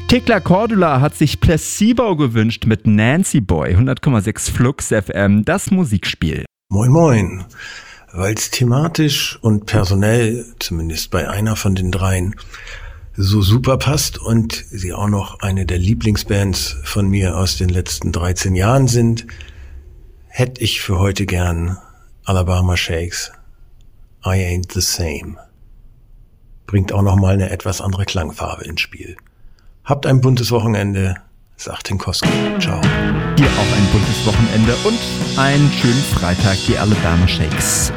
Tekla Cordula hat sich Placebo gewünscht mit Nancy Boy, 100,6 Flux FM, das Musikspiel. Moin moin, weil es thematisch und personell, zumindest bei einer von den dreien, so super passt und sie auch noch eine der Lieblingsbands von mir aus den letzten 13 Jahren sind, hätte ich für heute gern Alabama Shakes, I Ain't the Same. Bringt auch nochmal eine etwas andere Klangfarbe ins Spiel. Habt ein buntes Wochenende, sagt Henkowski. Ciao. Dir auch ein buntes Wochenende und einen schönen Freitag, die Alabama Shakes.